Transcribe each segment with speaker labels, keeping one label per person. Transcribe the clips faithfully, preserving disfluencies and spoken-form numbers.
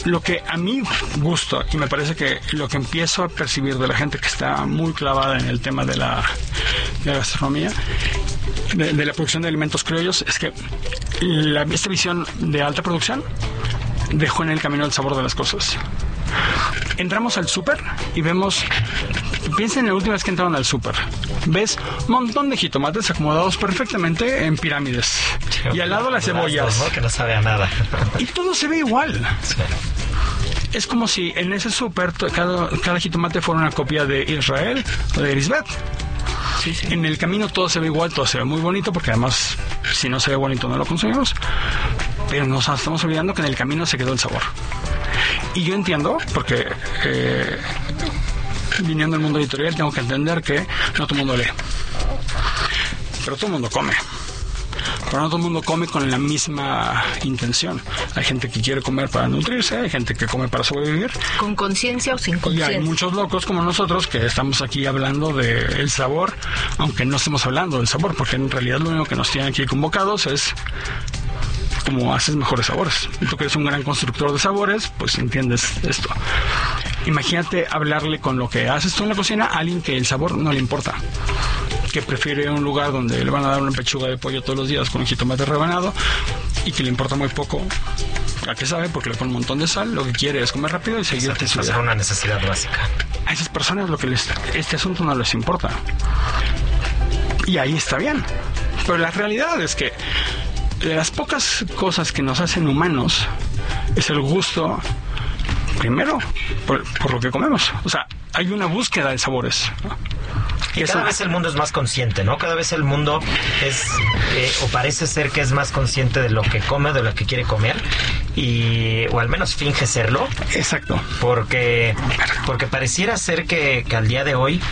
Speaker 1: lo que a mí gusto, y me parece que lo que empiezo a percibir de la gente que está muy clavada en el tema de la, de la gastronomía, de, de la producción de alimentos criollos, es que la, esta visión de alta producción dejó en el camino el sabor de las cosas. Entramos al súper y vemos, piensen en la última vez que entraron al súper, ves un montón de jitomates acomodados perfectamente en pirámides, sí, y al lado las cebollas,
Speaker 2: ¿no? Que no sabe a nada,
Speaker 1: y todo se ve igual. Sí. Es como si en ese súper cada, cada jitomate fuera una copia de Israel o de Erisbet. Sí, sí. En el camino todo se ve igual, todo se ve muy bonito, porque además si no se ve bonito no lo consumimos, pero nos estamos olvidando que en el camino se quedó el sabor. Y yo entiendo, porque eh, viniendo del mundo editorial tengo que entender que no todo el mundo lee, pero todo el mundo come. Pero no todo el mundo come con la misma intención. Hay gente que quiere comer para nutrirse, hay gente que come para sobrevivir.
Speaker 3: ¿Con conciencia o sin conciencia?
Speaker 1: Y hay muchos locos como nosotros que estamos aquí hablando del sabor, aunque no estemos hablando del sabor, porque en realidad lo único que nos tienen aquí convocados es cómo haces mejores sabores. Y tú que eres un gran constructor de sabores, pues entiendes esto. Imagínate hablarle con lo que haces tú en la cocina a alguien que el sabor no le importa, que prefiere un lugar donde le van a dar una pechuga de pollo todos los días con un jitomate rebanado y que le importa muy poco a qué sabe porque le pone un montón de sal. Lo que quiere es comer rápido y seguir
Speaker 2: satisfacer una necesidad básica.
Speaker 1: A esas personas lo que les, este asunto no les importa, y ahí está bien. Pero la realidad es que de las pocas cosas que nos hacen humanos es el gusto, primero por, por lo que comemos. O sea, hay una búsqueda de sabores, ¿no?
Speaker 2: Y cada vez el mundo es más consciente, ¿no? Cada vez el mundo es, eh, o parece ser que es más consciente de lo que come, de lo que quiere comer, y o al menos finge serlo.
Speaker 1: Exacto.
Speaker 2: Porque, porque pareciera ser que, que al día de hoy,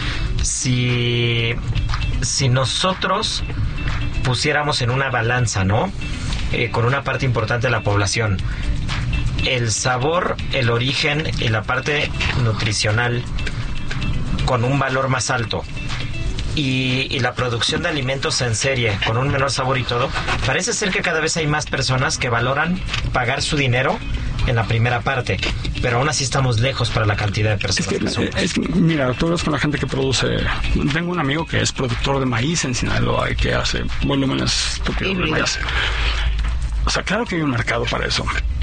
Speaker 2: si, si nosotros pusiéramos en una balanza, ¿no? Eh, con una parte importante de la población, el sabor, el origen y la parte nutricional con un valor más alto, y, y la producción de alimentos en serie con un menor sabor y todo, parece ser que cada vez hay más personas que valoran pagar su dinero en la primera parte, pero aún así estamos lejos para la cantidad de personas
Speaker 1: es que,
Speaker 2: que somos.
Speaker 1: Es que, mira, tú hablas con la gente que produce. Tengo un amigo que es productor de maíz en Sinaloa y que hace volúmenes estúpidos de maíz. O sea, claro que hay un mercado para eso.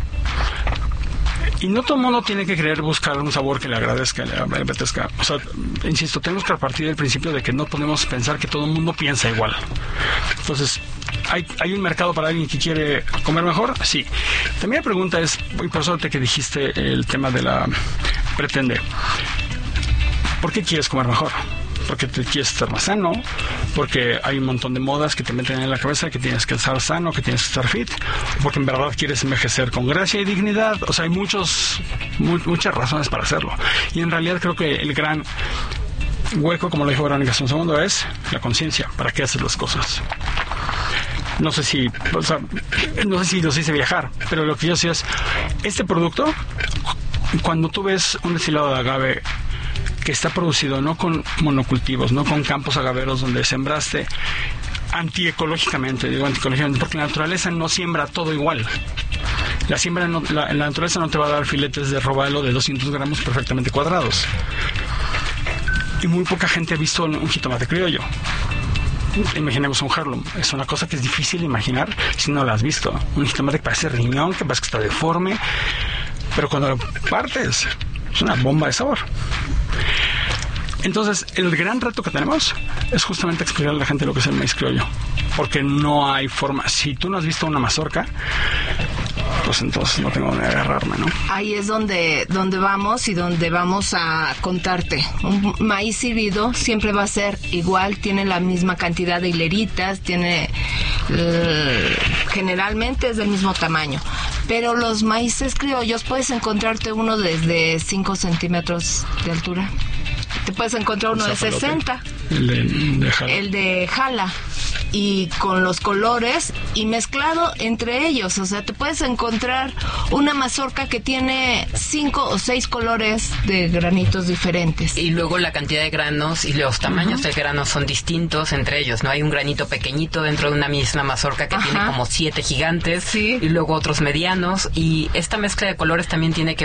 Speaker 1: Y no todo el mundo tiene que querer buscar un sabor que le agradezca, le apetezca. O sea, insisto, tenemos que partir del principio de que no podemos pensar que todo el mundo piensa igual. Entonces, ¿hay, ¿hay un mercado para alguien que quiere comer mejor? Sí. También la pregunta es, y por eso te que dijiste el tema de la pretende, ¿por qué quieres comer mejor? Porque te quieres estar más sano, porque hay un montón de modas que te meten en la cabeza que tienes que estar sano, que tienes que estar fit, porque en verdad quieres envejecer con gracia y dignidad. O sea, hay muchos, mu- muchas razones para hacerlo. Y en realidad creo que el gran hueco, como lo dijo Verónica hace un segundo, es la conciencia. ¿Para qué haces las cosas? No sé si, o sea, no sé si los hice viajar, pero lo que yo sé es, este producto, cuando tú ves un destilado de agave que está producido no con monocultivos, no con campos agaveros donde sembraste antiecológicamente, digo antiecológicamente, porque la naturaleza no siembra todo igual. La siembra no, la, la naturaleza no te va a dar filetes de robalo de doscientos gramos perfectamente cuadrados. Y muy poca gente ha visto un, un jitomate criollo. Imaginemos un Harlem. Es una cosa que es difícil de imaginar si no la has visto. Un jitomate que parece riñón, que parece que está deforme, pero cuando lo partes es una bomba de sabor. Entonces, el gran reto que tenemos es justamente explicarle a la gente lo que es el maíz criollo, porque no hay forma. Si tú no has visto una mazorca, pues entonces no tengo dónde agarrarme, ¿no?
Speaker 3: Ahí es donde, donde vamos y donde vamos a contarte. Un maíz hirvido siempre va a ser igual, tiene la misma cantidad de hileritas, tiene eh, generalmente es del mismo tamaño. Pero los maíces criollos puedes encontrarte uno desde cinco centímetros de altura. Te puedes encontrar uno de sesenta.
Speaker 1: El de, de Jala.
Speaker 3: El de Jala. y con los colores y mezclado entre ellos. O sea, te puedes encontrar una mazorca que tiene cinco o seis colores de granitos diferentes.
Speaker 4: Y luego la cantidad de granos y los tamaños uh-huh. de granos son distintos entre ellos, ¿no? Hay un granito pequeñito dentro de una misma mazorca que Ajá. tiene como siete gigantes, sí. y luego otros medianos, y esta mezcla de colores también tiene que